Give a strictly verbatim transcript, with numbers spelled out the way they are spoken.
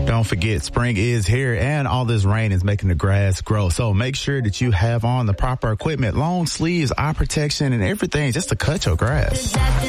Don't forget, spring is here and all this rain is making the grass grow. So make sure that you have on the proper equipment, long sleeves, eye protection, and everything just to cut your grass.